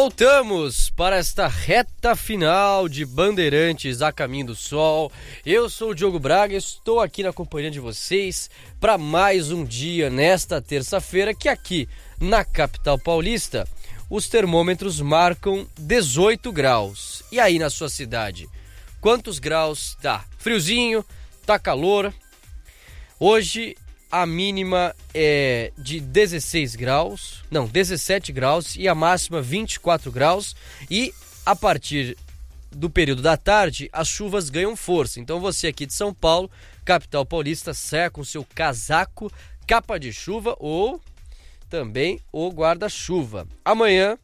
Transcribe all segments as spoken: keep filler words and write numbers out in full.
Voltamos para esta reta final de Bandeirantes a Caminho do Sol. Eu sou o Diogo Braga, estou aqui na companhia de vocês para mais um dia nesta terça-feira, que aqui na capital paulista os termômetros marcam dezoito graus. E aí na sua cidade, quantos graus tá? Friozinho? Tá calor? Hoje a mínima é de dezesseis graus, não, dezessete graus e a máxima vinte e quatro graus, e a partir do período da tarde as chuvas ganham força. Então você aqui de São Paulo, capital paulista, saia com seu casaco, capa de chuva ou também o guarda-chuva. Amanhã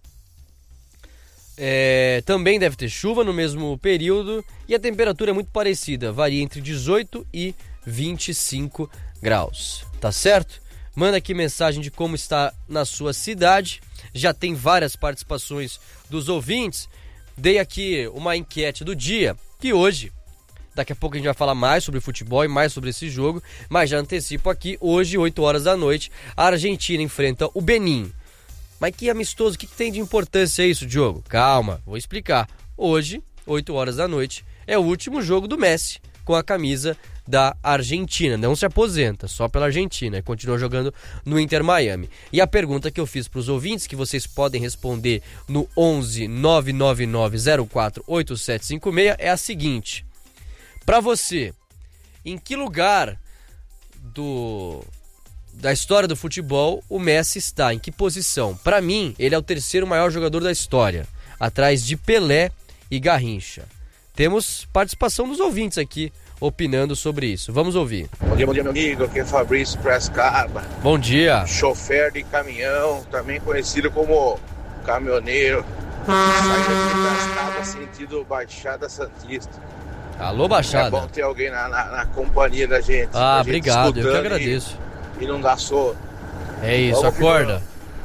é, também deve ter chuva no mesmo período e a temperatura é muito parecida, varia entre dezoito e vinte e cinco graus, tá certo? Manda aqui mensagem de como está na sua cidade. Já tem várias participações dos ouvintes. Dei aqui uma enquete do dia, que hoje, daqui a pouco a gente vai falar mais sobre futebol e mais sobre esse jogo, mas já antecipo aqui, hoje, oito horas da noite, a Argentina enfrenta o Benin. Mas que amistoso, o que, que tem de importância isso, Diogo? Calma, vou explicar. Hoje, oito horas da noite, é o último jogo do Messi com a camisa da Argentina. Não se aposenta, só pela Argentina, continua jogando no Inter Miami. E a pergunta que eu fiz para os ouvintes, que vocês podem responder no onze nove nove nove zero quatro oito sete cinco seis, é a seguinte: para você, em que lugar do da história do futebol o Messi está? Em que posição? Para mim, ele é o terceiro maior jogador da história, atrás de Pelé e Garrincha. Temos participação dos ouvintes aqui opinando sobre isso. Vamos ouvir. Bom dia, bom dia, meu amigo. Aqui é Fabrício Prescaba. Bom dia. Chofer de caminhão, também conhecido como caminhoneiro. Sai daqui Prescaba, sentido Baixada Santista. Alô, Baixada. É bom ter alguém na, na, na companhia da gente. Ah, gente obrigado, eu que agradeço. E, e não dá sono. É isso, Vamos acorda.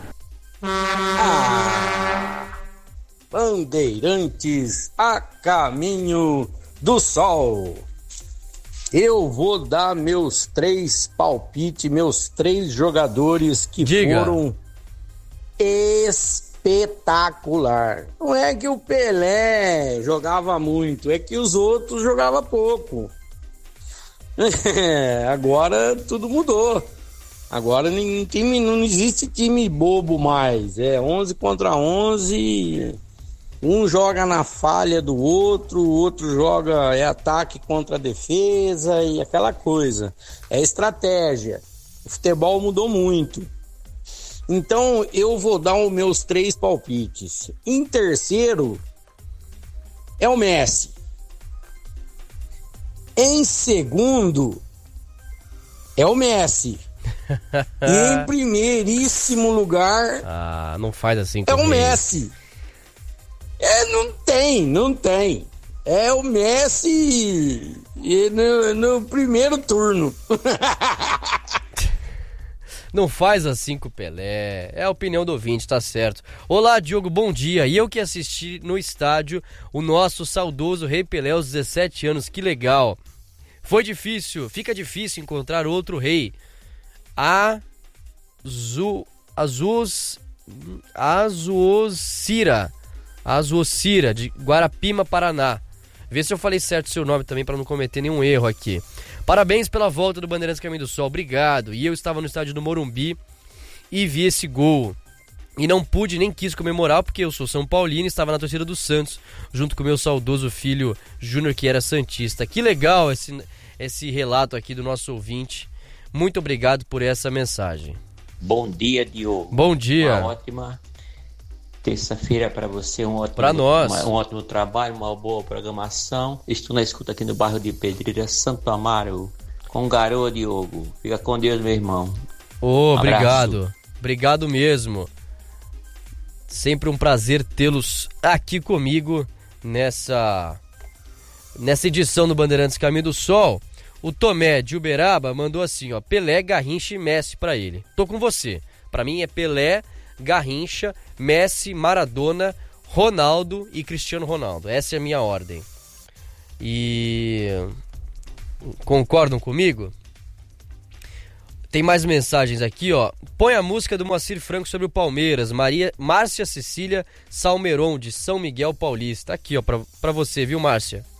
Ah, Bandeirantes a Caminho do Sol. Eu vou dar meus três palpites, meus três jogadores que Diga. foram espetacular. Não é que o Pelé jogava muito, é que os outros jogavam pouco. Agora tudo mudou. Agora nem, time, não existe time bobo mais. É onze contra onze. Um joga na falha do outro, o outro joga é ataque contra defesa e aquela coisa. É estratégia. O futebol mudou muito. Então eu vou dar os meus três palpites. Em terceiro é o Messi. Em segundo é o Messi. E em primeiríssimo lugar ah, não faz assim é o Messi. É, não tem, não tem. É o Messi e no, no primeiro turno. Não faz assim com o Pelé. É a opinião do ouvinte, tá certo. Olá, Diogo, bom dia. E eu que assisti no estádio o nosso saudoso Rei Pelé aos dezessete anos, que legal. Foi difícil, fica difícil encontrar outro rei. Azul, Azus, Azuocira. Azuocira, de Guarapima, Paraná. Vê se eu falei certo o seu nome também para não cometer nenhum erro aqui. Parabéns pela volta do Bandeirantes Caminho do Sol, obrigado. E eu estava no estádio do Morumbi e vi esse gol. E não pude nem quis comemorar porque eu sou São Paulino e estava na torcida do Santos, junto com o meu saudoso filho Júnior, que era santista. Que legal esse, esse relato aqui do nosso ouvinte. Muito obrigado por essa mensagem. Bom dia, Diogo. Bom dia. Uma ótima terça-feira para você, um ótimo, para nós. Uma, um ótimo trabalho, uma boa programação. Estou na escuta aqui no bairro de Pedreira, Santo Amaro, com Garoa, Diogo. Fica com Deus, meu irmão. Oh, um obrigado. Obrigado mesmo. Sempre um prazer tê-los aqui comigo nessa, nessa edição do Bandeirantes Caminho do Sol. O Tomé de Uberaba mandou assim, ó: Pelé, Garrincha e Messi pra ele. Tô com você. Pra mim é Pelé, Garrincha, Messi, Maradona, Ronaldo e Cristiano Ronaldo. Essa é a minha ordem. E concordam comigo? Tem mais mensagens aqui, ó. Põe a música do Moacir Franco sobre o Palmeiras. Maria, Márcia Cecília Salmeron, de São Miguel Paulista. Aqui, ó, pra, pra você, viu, Márcia?